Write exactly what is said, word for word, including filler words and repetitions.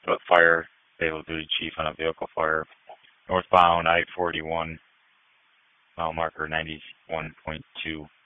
foot fire, fatal duty chief on a vehicle fire. Northbound I forty-one, mile marker ninety-one point two.